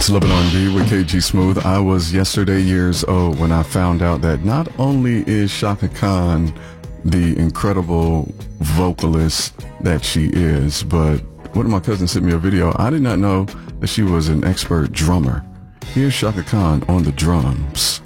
It's Living on B with KG Smooth. I was yesterday years old when I found out that not only is Chaka Khan the incredible vocalist that she is, but one of my cousins sent me a video. I did not know that she was an expert drummer. Here's Chaka Khan on the drums.